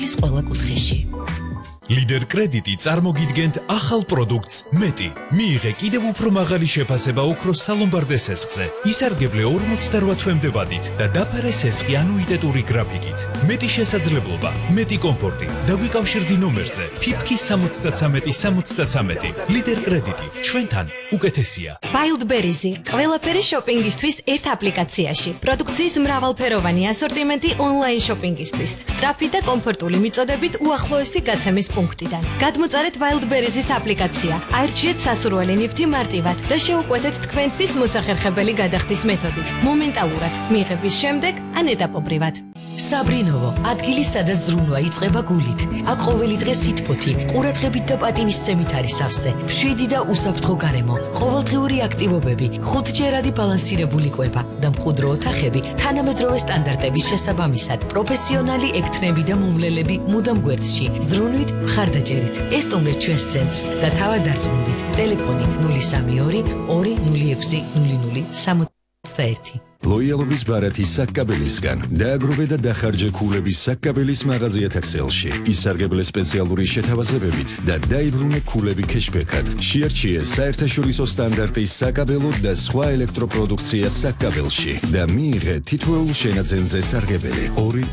ის ყველა კუთხეში. Lider კრედიტი წარმოგიდგენთ ახალ პროდუქტს მეტი. მიიღე კიდევ უფრო მაღალი შეფასება ოქროს სალომბარდე სესხზე. ისარგებლე 48 თვემდე ვადით და დაფარე სესხი ანუიტეტური გრაფიკით. მეტი შესაძლებლობა, მეტი კომფორტი. დაგვიკავშირდი ნომერზე ფიფქი 73-73. Lider კრედიტი ჩვენთან უკეთესია. Wildberries-ი ყველაფერი შოპინგისთვის ერთ აპლიკაციაში. პროდუქციის მრავალფეროვანი ასორტიმენტი ონლაინ შოპინგისთვის. სწრაფი და კომფორტული მიწოდებით უახლოესი გაცემის პუნქტიდან. გადმოწარეთ Wildberries-ის აპლიკაცია. აირჩიეთ სასურველი ნივთი მარტივად და შეუკვეთეთ თქვენთვის მოსახერხებელი გადახდის მეთოდით. მომენტალურად მიღების შემდეგ ან ეტაპობრივად. საბრინოვო, ადგილი სადაც ზრუნვა იწყება გულით. აქ ყოველი დღე სითბოთი, ყურადღებით და პატივისცემით არის სავსე. მშვიდი და უსაფრთხო გარემო, ყოველდღიური აქტივობები, ხუთჯერადი ბალანსირებული კვება და მყუდრო ოთახები თანამედროვე სტანდარტების შესაბამისად. პროფესიონალი ექთნები და მომლელები მუდამ გვერდში. ზრუნვით მხარდაჭერით. ესტუმრეთ ჩვენს ცენტრს და თავად დარწმუნდით. ტელეფონი 032 206 0061. ლოიალობის ბარათი საკკაბელისგან დააგროვე და დახარჯე ქულების საკკაბელის მაღაზიათა ქსელში. ისარგებლე სპეციალური შეთავაზებებით და დაიბრუნე ქულები ქეშბექად. შეარჩიე საერთაშორისო სტანდარტის საკაბელო და სხვა ელექტროპროდუქცია საკკაბელში და მიიღე თითოეულ შენაძენზე სარგებელი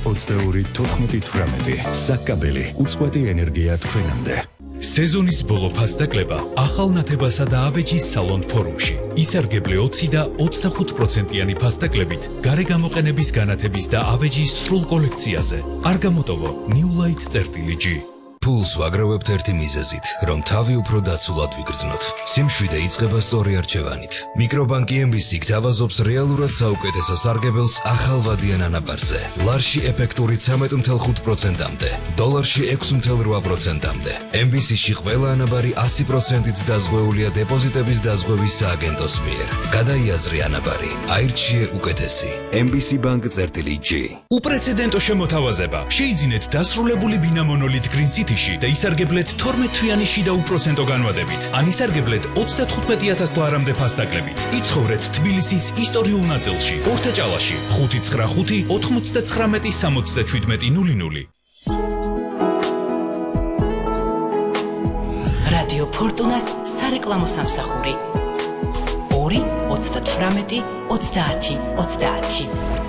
2-22-14-18. საკკაბელი უწყვეტი ენერგია თქვენამდე. სეზონის ბოლო ფასდაკლება ახალ ნათებასა და აბეჯის სალონ ფორუმში. ისარგებლე 20 და 25%-იანი ფასდაკლებით გარე გამოყენების განათების და აბეჯის სრულ კოლექციაზე. არ გამოტოვო New Light-G. ფულს ვაგროვებთ ერთი მიზეზით, რომ თავი უფრო დაცულად ვიგრძნოთ. სიმშვიდე იწყება სწორი არჩევანით. მიკრობანკი MBC გთავაზობს რეალურად საუკეთესო სარგებელს ახალ ვადიან ანაბარზე. ლარში ეფექტური 13.5%-მდე, დოლარში 6.8%-მდე. MBC-ში ყველა ანაბარი 100%-ით დაზღვეულია დეპოზიტების დაზღვევის სააგენტოს მიერ. გადაიაზრე ანაბარი, აირჩიე უკეთესი. MBC Bank-G. უპრეცედენტო შემოთავაზება. შეიძინეთ დასრულებული ბინა მონოლით Green City და ისარგებლეთ 12-თვიანი შიდა უპროცენტო განვადებით. ან ისარგებლეთ 35,000 ლარამდე ფასდაკლებით. იცხოვრეთ თბილისის ისტორიულ ნაწილში, ორთაჭალაში, 595-99-67-00. რადიო ფორტუნას სარეკლამო სამსახური 2 38 30 30.